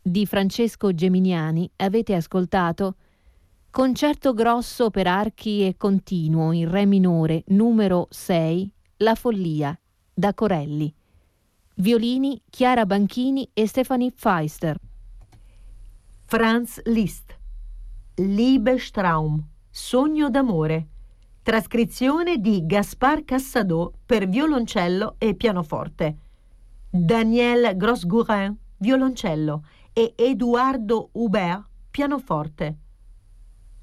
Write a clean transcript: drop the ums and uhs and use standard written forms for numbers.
di Francesco Geminiani avete ascoltato Concerto grosso per archi e continuo in re minore numero 6, La follia, da Corelli. Violini Chiara Banchini e Stephanie Pfeister. Franz Liszt, Liebestraum, Sogno d'amore. Trascrizione di Gaspard Cassadot per violoncello e pianoforte. Daniel Grosgurin, violoncello, e Eduardo Hubert, pianoforte.